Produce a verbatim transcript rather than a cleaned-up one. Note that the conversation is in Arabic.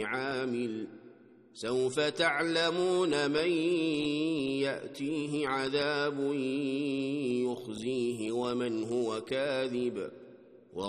عامل سوف تعلمون من يأتيه عذاب يخزيه ومن هو كاذب